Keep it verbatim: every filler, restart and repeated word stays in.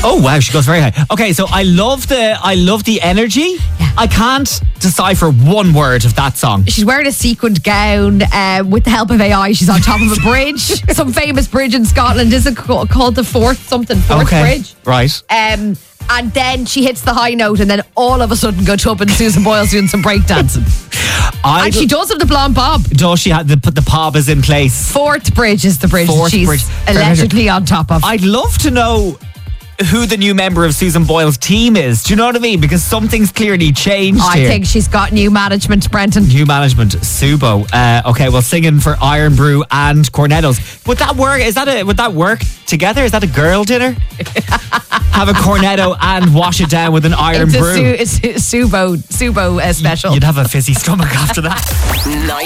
Oh wow, she goes very high. Okay, so I love the I love the energy. Yeah. I can't decipher one word of that song. She's wearing a sequined gown uh, with the help of A I. She's on top of a bridge, some famous bridge in Scotland. Is it ca- called the Fourth something? Fourth Okay, Bridge. right. Um, and then she hits the high note, and then all of a sudden, go up and Susan Boyle's doing some breakdancing. I And she does have the blonde bob. does she had the the pop is in place. Fourth Bridge is the bridge that Fourth she's bridge. allegedly on top of. I'd love to know who the new member of Susan Boyle's team is. Do you know what I mean? Because something's clearly changed I here. think she's got new management, Brenton. New management, Subo. Uh, okay, well, singing for Iron Brew and Cornettos. Would that work? Is that a? Would that work together? Is that a girl dinner? Have a cornetto and wash it down with an Iron It's a Brew. Su- Su- Subo Subo uh, special. You'd have a fizzy stomach after that.